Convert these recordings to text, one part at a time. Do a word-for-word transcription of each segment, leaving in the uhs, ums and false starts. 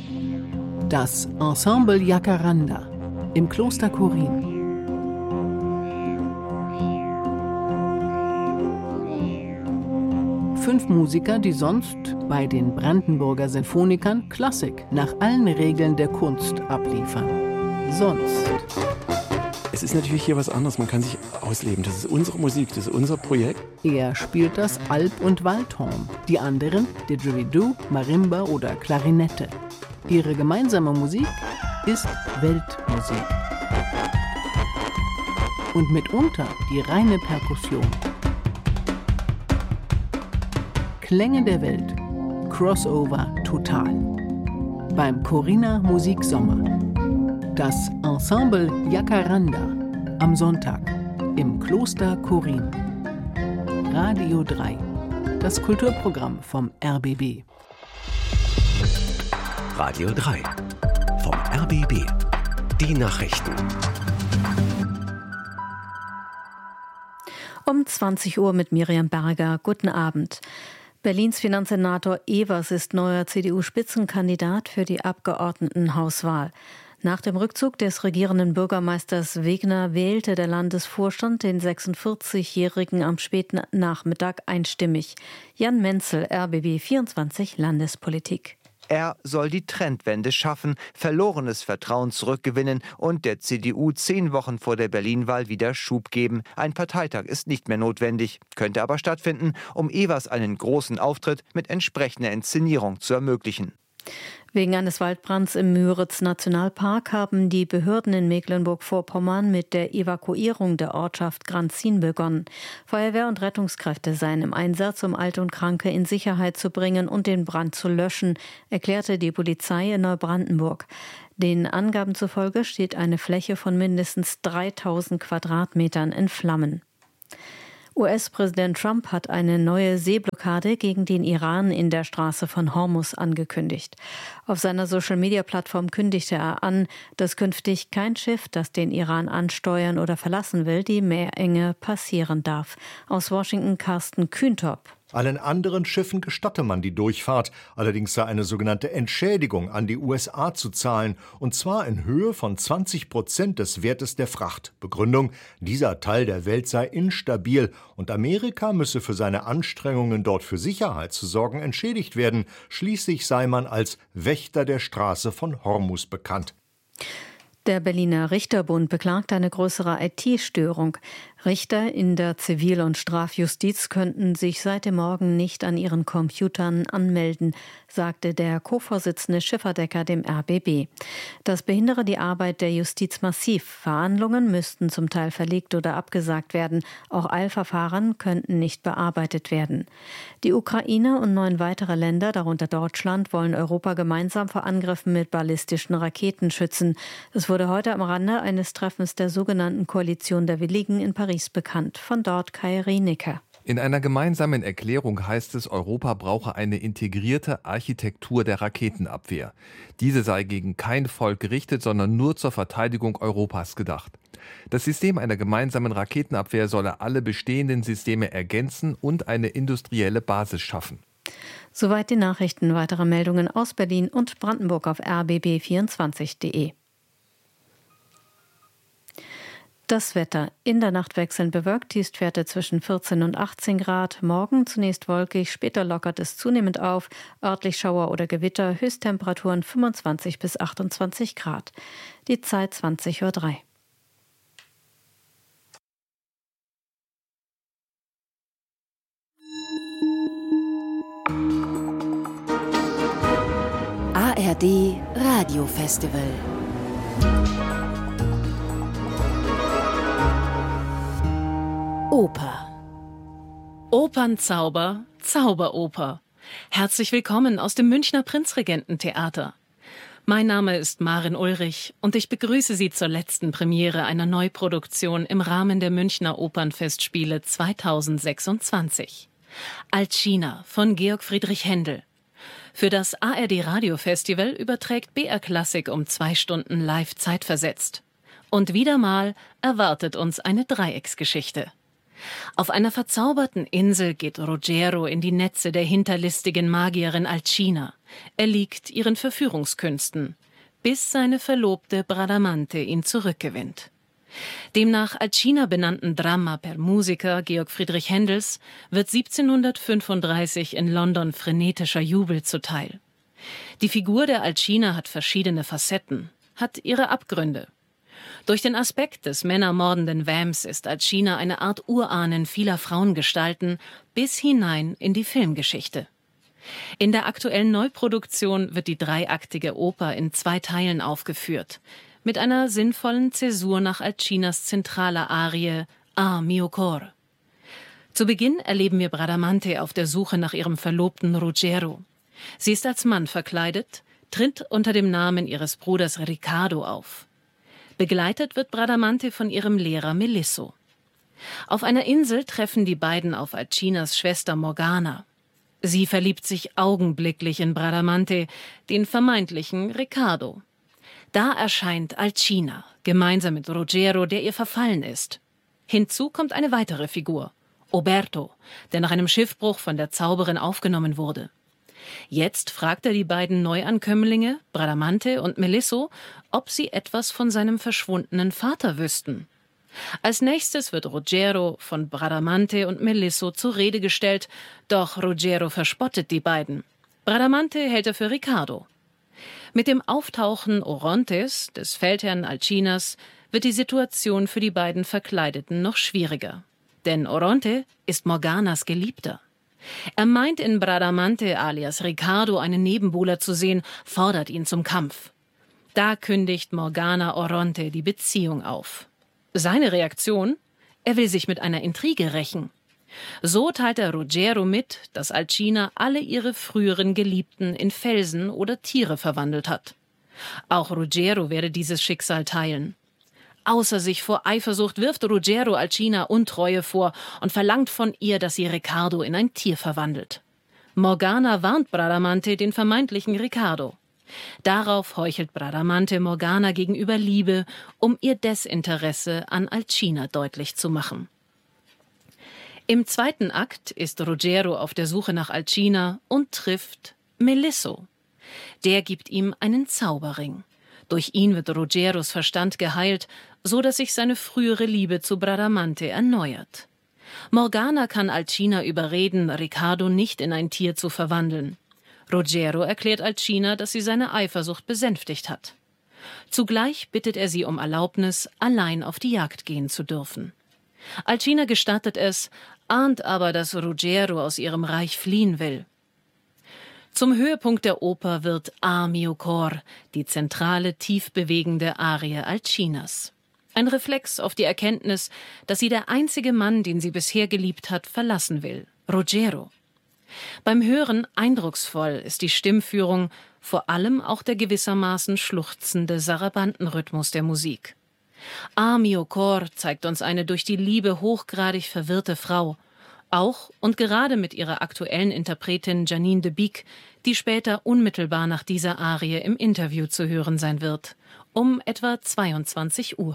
Das Ensemble Jacaranda im Kloster Korin. Fünf Musiker, die sonst bei den Brandenburger Sinfonikern Klassik nach allen Regeln der Kunst abliefern. Sonst. Es ist natürlich hier was anderes, man kann sich ausleben. Das ist unsere Musik, das ist unser Projekt. Er spielt das Alp- und Waldhorn, die anderen Didgeridoo, Marimba oder Klarinette. Ihre gemeinsame Musik ist Weltmusik. Und mitunter die reine Perkussion. Klänge der Welt. Crossover total. Beim Corina Musiksommer. Das Ensemble Jacaranda am Sonntag im Kloster Korin. Radio drei. Das Kulturprogramm vom R B B. Radio drei. Vom R B B. Die Nachrichten. Um zwanzig Uhr mit Miriam Berger. Guten Abend. Berlins Finanzsenator Evers ist neuer C D U-Spitzenkandidat für die Abgeordnetenhauswahl. Nach dem Rückzug des regierenden Bürgermeisters Wegner wählte der Landesvorstand den sechsundvierzigjährigen am späten Nachmittag einstimmig. Jan Menzel, R B B vierundzwanzig Landespolitik. Er soll die Trendwende schaffen, verlorenes Vertrauen zurückgewinnen und der C D U zehn Wochen vor der Berlin-Wahl wieder Schub geben. Ein Parteitag ist nicht mehr notwendig, könnte aber stattfinden, um Evers einen großen Auftritt mit entsprechender Inszenierung zu ermöglichen. Wegen eines Waldbrands im Müritz-Nationalpark haben die Behörden in Mecklenburg-Vorpommern mit der Evakuierung der Ortschaft Granzin begonnen. Feuerwehr und Rettungskräfte seien im Einsatz, um Alte und Kranke in Sicherheit zu bringen und den Brand zu löschen, erklärte die Polizei in Neubrandenburg. Den Angaben zufolge steht eine Fläche von mindestens dreitausend Quadratmetern in Flammen. U S-Präsident Trump hat eine neue Seeblockade gegen den Iran in der Straße von Hormuz angekündigt. Auf seiner Social-Media-Plattform kündigte er an, dass künftig kein Schiff, das den Iran ansteuern oder verlassen will, die Meerenge passieren darf. Aus Washington Carsten Kühntop. Allen anderen Schiffen gestatte man die Durchfahrt, allerdings sei eine sogenannte Entschädigung an die U S A zu zahlen, und zwar in Höhe von zwanzig Prozent des Wertes der Fracht. Begründung: dieser Teil der Welt sei instabil und Amerika müsse für seine Anstrengungen, dort für Sicherheit zu sorgen, entschädigt werden. Schließlich sei man als Wächter der Straße von Hormuz bekannt. Der Berliner Richterbund beklagt eine größere I T-Störung. Richter in der Zivil- und Strafjustiz könnten sich seit dem Morgen nicht an ihren Computern anmelden, sagte der Co-Vorsitzende Schifferdecker dem R B B. Das behindere die Arbeit der Justiz massiv. Verhandlungen müssten zum Teil verlegt oder abgesagt werden. Auch Eilverfahren könnten nicht bearbeitet werden. Die Ukraine und neun weitere Länder, darunter Deutschland, wollen Europa gemeinsam vor Angriffen mit ballistischen Raketen schützen. Das wurde heute am Rande eines Treffens der sogenannten Koalition der Willigen in Paris bekannt. Von dort Kai Rienicke. In einer gemeinsamen Erklärung heißt es, Europa brauche eine integrierte Architektur der Raketenabwehr. Diese sei gegen kein Volk gerichtet, sondern nur zur Verteidigung Europas gedacht. Das System einer gemeinsamen Raketenabwehr solle alle bestehenden Systeme ergänzen und eine industrielle Basis schaffen. Soweit die Nachrichten. Weitere Meldungen aus Berlin und Brandenburg auf r b b vierundzwanzig punkt de. Das Wetter. In der Nacht wechselnd bewölkt, Tiefstwerte zwischen vierzehn und achtzehn Grad. Morgen zunächst wolkig, später lockert es zunehmend auf. Örtlich Schauer oder Gewitter, Höchsttemperaturen fünfundzwanzig bis achtundzwanzig Grad. Die Zeit zwanzig Uhr drei. A R D Radiofestival. Oper. Opernzauber, Zauberoper. Herzlich willkommen aus dem Münchner Prinzregententheater. Mein Name ist Maren Ulrich und ich begrüße Sie zur letzten Premiere einer Neuproduktion im Rahmen der Münchner Opernfestspiele zweitausendsechsundzwanzig. Alcina von Georg Friedrich Händel. Für das A R D Radiofestival überträgt B R Klassik um zwei Stunden live zeitversetzt. Und wieder mal erwartet uns eine Dreiecksgeschichte. Auf einer verzauberten Insel geht Ruggiero in die Netze der hinterlistigen Magierin Alcina. Er liegt ihren Verführungskünsten, bis seine Verlobte Bradamante ihn zurückgewinnt. Dem nach Alcina benannten Dramma per Musica Georg Friedrich Händels wird siebzehnhundertfünfunddreißig in London frenetischer Jubel zuteil. Die Figur der Alcina hat verschiedene Facetten, hat ihre Abgründe. Durch den Aspekt des männermordenden Vamps ist Alcina eine Art Urahnen vieler Frauengestalten bis hinein in die Filmgeschichte. In der aktuellen Neuproduktion wird die dreiaktige Oper in zwei Teilen aufgeführt, mit einer sinnvollen Zäsur nach Alcinas zentraler Arie Ah mio cor. Zu Beginn erleben wir Bradamante auf der Suche nach ihrem Verlobten Ruggiero. Sie ist als Mann verkleidet, tritt unter dem Namen ihres Bruders Riccardo auf. Begleitet wird Bradamante von ihrem Lehrer Melisso. Auf einer Insel treffen die beiden auf Alcinas Schwester Morgana. Sie verliebt sich augenblicklich in Bradamante, den vermeintlichen Riccardo. Da erscheint Alcina, gemeinsam mit Ruggiero, der ihr verfallen ist. Hinzu kommt eine weitere Figur, Oberto, der nach einem Schiffbruch von der Zauberin aufgenommen wurde. Jetzt fragt er die beiden Neuankömmlinge, Bradamante und Melisso, ob sie etwas von seinem verschwundenen Vater wüssten. Als nächstes wird Ruggiero von Bradamante und Melisso zur Rede gestellt, doch Ruggiero verspottet die beiden. Bradamante hält er für Riccardo. Mit dem Auftauchen Orontes, des Feldherrn Alcinas, wird die Situation für die beiden Verkleideten noch schwieriger. Denn Oronte ist Morganas Geliebter. Er meint in Bradamante alias Riccardo einen Nebenbuhler zu sehen, fordert ihn zum Kampf. Da kündigt Morgana Oronte die Beziehung auf. Seine Reaktion? Er will sich mit einer Intrige rächen. So teilt er Ruggiero mit, dass Alcina alle ihre früheren Geliebten in Felsen oder Tiere verwandelt hat. Auch Ruggiero werde dieses Schicksal teilen. Außer sich vor Eifersucht wirft Ruggiero Alcina Untreue vor und verlangt von ihr, dass sie Riccardo in ein Tier verwandelt. Morgana warnt Bradamante den vermeintlichen Riccardo. Darauf heuchelt Bradamante Morgana gegenüber Liebe, um ihr Desinteresse an Alcina deutlich zu machen. Im zweiten Akt ist Ruggiero auf der Suche nach Alcina und trifft Melisso. Der gibt ihm einen Zauberring. Durch ihn wird Ruggieros Verstand geheilt, so dass sich seine frühere Liebe zu Bradamante erneuert. Morgana kann Alcina überreden, Riccardo nicht in ein Tier zu verwandeln. Ruggiero erklärt Alcina, dass sie seine Eifersucht besänftigt hat. Zugleich bittet er sie um Erlaubnis, allein auf die Jagd gehen zu dürfen. Alcina gestattet es, ahnt aber, dass Ruggiero aus ihrem Reich fliehen will. Zum Höhepunkt der Oper wird Ah mio cor, die zentrale, tief bewegende Arie Alcinas. Ein Reflex auf die Erkenntnis, dass sie der einzige Mann, den sie bisher geliebt hat, verlassen will, Ruggiero. Beim Hören eindrucksvoll ist die Stimmführung, vor allem auch der gewissermaßen schluchzende Sarabantenrhythmus der Musik. Ah mio cor zeigt uns eine durch die Liebe hochgradig verwirrte Frau, auch und gerade mit ihrer aktuellen Interpretin Janine de Beek, die später unmittelbar nach dieser Arie im Interview zu hören sein wird, um etwa zweiundzwanzig Uhr.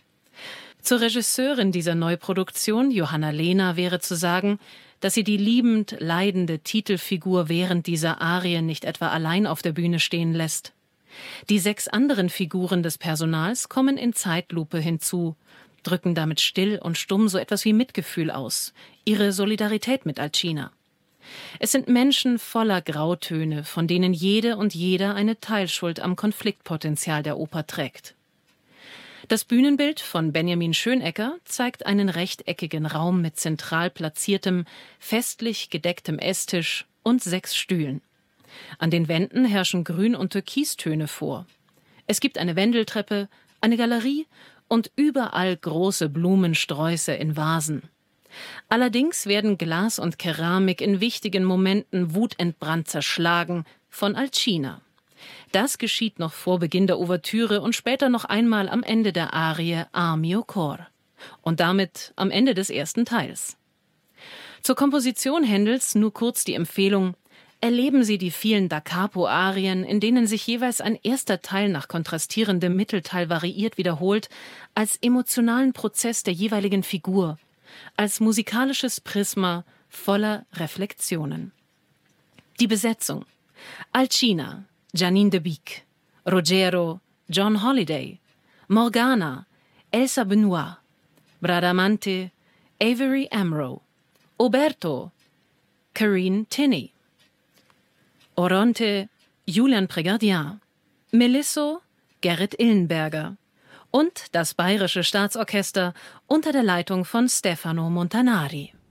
Zur Regisseurin dieser Neuproduktion, Johanna Lehner, wäre zu sagen, dass sie die liebend leidende Titelfigur während dieser Arie nicht etwa allein auf der Bühne stehen lässt. Die sechs anderen Figuren des Personals kommen in Zeitlupe hinzu, drücken damit still und stumm so etwas wie Mitgefühl aus, ihre Solidarität mit Alcina. Es sind Menschen voller Grautöne, von denen jede und jeder eine Teilschuld am Konfliktpotenzial der Oper trägt. Das Bühnenbild von Benjamin Schönecker zeigt einen rechteckigen Raum mit zentral platziertem, festlich gedecktem Esstisch und sechs Stühlen. An den Wänden herrschen Grün- und Türkistöne vor. Es gibt eine Wendeltreppe, eine Galerie und überall große Blumensträuße in Vasen. Allerdings werden Glas und Keramik in wichtigen Momenten wutentbrannt zerschlagen von Alcina. Das geschieht noch vor Beginn der Ouvertüre und später noch einmal am Ende der Arie Ah mio cor und damit am Ende des ersten Teils. Zur Komposition Händels nur kurz die Empfehlung: Erleben Sie die vielen Da Capo-Arien, in denen sich jeweils ein erster Teil nach kontrastierendem Mittelteil variiert wiederholt, als emotionalen Prozess der jeweiligen Figur, als musikalisches Prisma voller Reflexionen. Die Besetzung: Alcina, Janine de Beek, Rogero, John Holiday, Morgana, Elsa Benoit, Bradamante, Avery Amro, Oberto, Corinne Tinney, Oronte, Julian Prégardien, Melisso, Gerrit Illenberger und das Bayerische Staatsorchester unter der Leitung von Stefano Montanari.